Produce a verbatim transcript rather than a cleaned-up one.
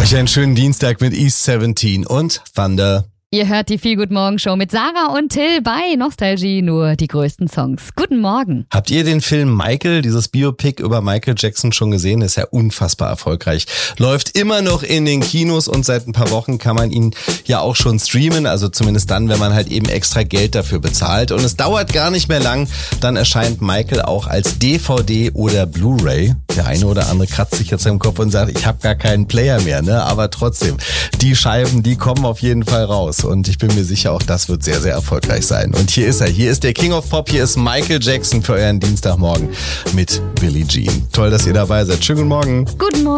euch einen schönen Dienstag mit East siebzehn und Thunder. Ihr hört die Feel-Good-Morgen-Show mit Sarah und Till bei Nostalgie, nur die größten Songs. Guten Morgen. Habt ihr den Film Michael, dieses Biopic über Michael Jackson schon gesehen? Ist ja unfassbar erfolgreich. Läuft immer noch in den Kinos und seit ein paar Wochen kann man ihn ja auch schon streamen. Also zumindest dann, wenn man halt eben extra Geld dafür bezahlt. Und es dauert gar nicht mehr lang, dann erscheint Michael auch als D V D oder Blu-ray. Der eine oder andere kratzt sich jetzt im Kopf und sagt, ich habe gar keinen Player mehr, ne? Aber trotzdem, die Scheiben, die kommen auf jeden Fall raus. Und ich bin mir sicher, auch das wird sehr, sehr erfolgreich sein. Und hier ist er. Hier ist der King of Pop. Hier ist Michael Jackson für euren Dienstagmorgen mit Billie Jean. Toll, dass ihr dabei seid. Schönen guten Morgen. Guten Morgen.